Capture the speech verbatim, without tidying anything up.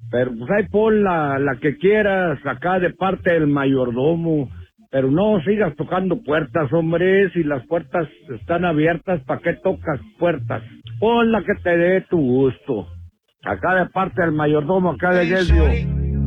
Pero pues ahí pon la, la que quieras acá de parte del mayordomo. Pero no sigas tocando puertas, hombre. Si las puertas están abiertas, ¿para qué tocas puertas? Pon la que te dé tu gusto. Acá de parte del mayordomo, acá de Hey, Guesio. shorty.